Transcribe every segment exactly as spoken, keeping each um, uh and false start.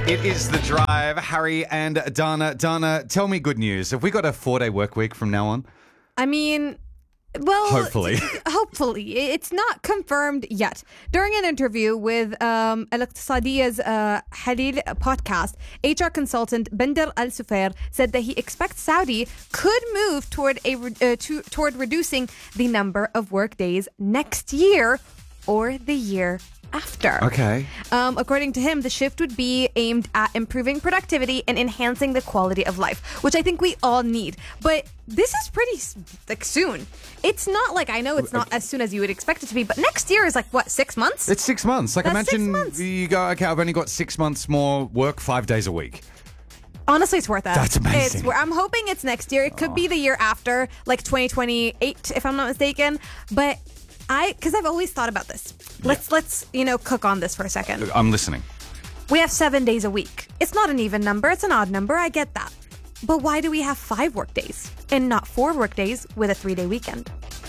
It is The Drive, Harry and Dana. Dana, tell me good news. Have we got a four-day work week from now on? I mean, well... Hopefully. Hopefully. It's not confirmed yet. During an interview with um, Al-Iqtisadiya's uh, Halil podcast, H R consultant Bender Al-Sufair said that he expects Saudi could move toward, a, uh, to, toward reducing the number of work days next year or the year after. Okay. Um, according to him, the shift would be aimed at improving productivity and enhancing the quality of life, which I think we all need. But this is pretty like soon. It's not like, I know it's not as soon as you would expect it to be, but next year is like, what, six months? It's six months. Like, That's imagine six months. you go, okay, I've only got six months more work, five days a week. Honestly, it's worth it. That's amazing. It's, I'm hoping it's next year. It could oh. be the year after, like twenty twenty-eight, if I'm not mistaken. But I, because I've always thought about this. Let's, yeah. let's, you know, cook on this for a second. I'm listening. We have seven days a week. It's not an even number. It's an odd number. I get that. But why do we have five work days and not four work days with a three-day weekend?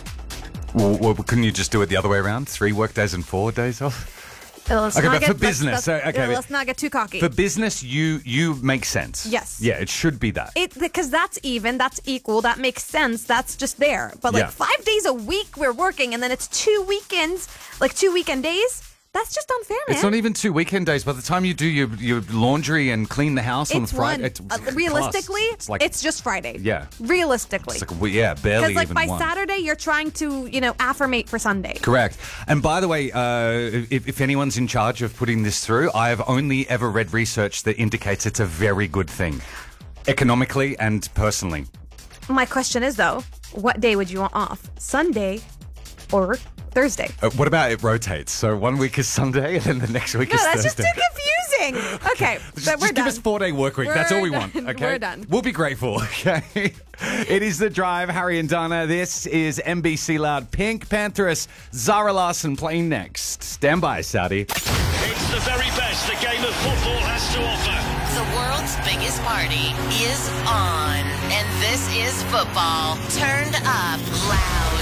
Well, well, couldn't you just do it the other way around? Three work days and four days off? Let's okay, not but get, for business, let's, let's, okay, let's not get too cocky. For business, you you make sense. Yes. Yeah, it should be that. It because that's even, that's equal, that makes sense. That's just there. But like yeah. five days a week we're working, and then it's two weekends, like two weekend days. That's just unfair, man. It's not even two weekend days. By the time you do your, your laundry and clean the house it's on Friday, one. it's uh, realistically, it's, like, it's just Friday. Yeah, realistically, it's like, well, yeah, barely. Because like even by one. Saturday, you're trying to you know affirmate for Sunday. Correct. And by the way, uh, if, if anyone's in charge of putting this through, I have only ever read research that indicates it's a very good thing, economically and personally. My question is though, what day would you want off? Sunday or Thursday? Uh, what about it rotates? So one week is Sunday and then the next week no, is that's Thursday. just too confusing. Okay, just, but we're just done. give us four day work week. We're That's all we done. want. Okay, We're done. We'll be grateful. Okay. It is The Drive, Harry and Dana. This is N B C Loud. Pink Panthers, Zara Larsson playing next. Stand by, Saudi. It's the very best the game of football has to offer. The world's biggest party is on, and this is football turned up loud.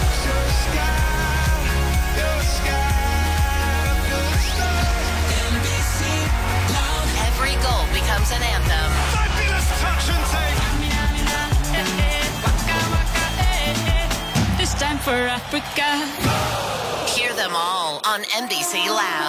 Every goal becomes an anthem. Fabulous touch and take. This time for Africa. Hear them all on N B C Loud.